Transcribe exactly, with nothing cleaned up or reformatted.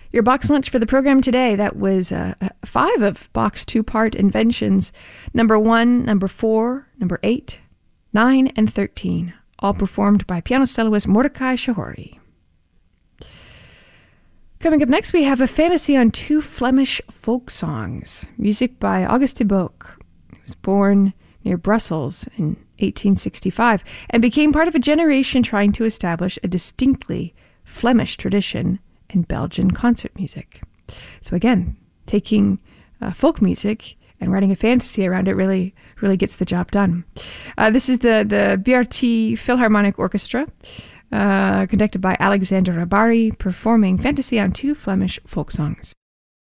Your box lunch for the program today, that was uh, five of Bach's two-part inventions, number one, number four, number eight, nine, and thirteen, all performed by piano soloist Mordechai Shahori. Coming up next, we have a fantasy on two Flemish folk songs, music by Auguste de Bock, who was born near Brussels in eighteen sixty-five and became part of a generation trying to establish a distinctly Flemish tradition in Belgian concert music. So again, taking uh, folk music and writing a fantasy around it really, really gets the job done. Uh, this is the, the B R T Philharmonic Orchestra, uh, conducted by Alexander Rabari, performing Fantasy on Two Flemish Folk Songs.